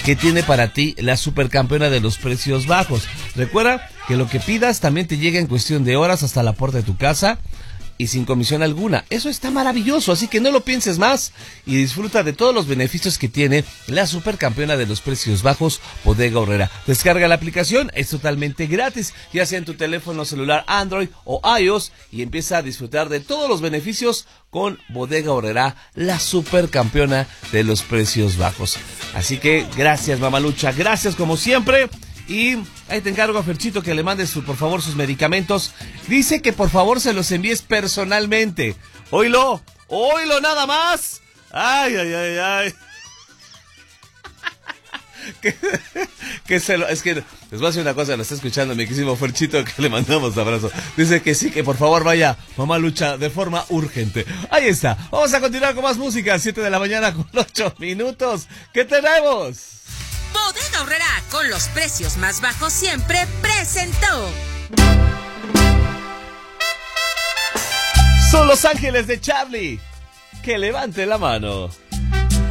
que tiene para ti la supercampeona de los precios bajos. Recuerda que lo que pidas también te llega en cuestión de horas hasta la puerta de tu casa y sin comisión alguna. Eso está maravilloso, así que no lo pienses más y disfruta de todos los beneficios que tiene la supercampeona de los precios bajos, Bodega Aurrera. Descarga la aplicación, es totalmente gratis, ya sea en tu teléfono celular Android o iOS, y empieza a disfrutar de todos los beneficios con Bodega Aurrera, la supercampeona de los precios bajos. Así que gracias, Mamalucha, gracias como siempre. Y ahí te encargo a Ferchito que le mandes por favor sus medicamentos. Dice que por favor se los envíes personalmente. Oílo nada más. Ay. Es que les voy a decir una cosa, lo está escuchando mi querísimo Ferchito, que le mandamos abrazo. Dice que sí, que por favor vaya Mamalucha de forma urgente. Ahí está, vamos a continuar con más música. 7 de la mañana con 8 minutos. ¿Qué tenemos? Bodega Aurrera, con los precios más bajos siempre, presentó. Son Los Ángeles de Charlie. Que levante la mano.